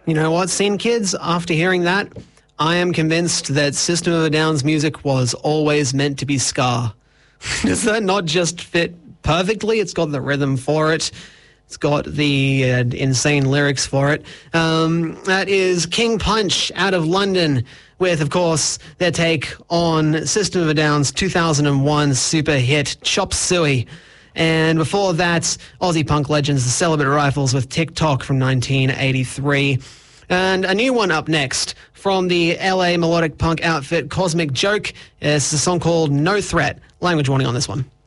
You know what, Scene Kids, after hearing that, I am convinced that System of a Down's music was always meant to be ska. Does that not just fit perfectly? It's got the rhythm for it. It's got the insane lyrics for it. That is King Punch out of London with, of course, their take on System of a Down's 2001 super hit Chop Suey. And before that, Aussie punk legends, the Celibate Rifles with TikTok from 1983. And a new one up next from the LA melodic punk outfit Cosmic Joke. It's a song called No Threat. Language warning on this one.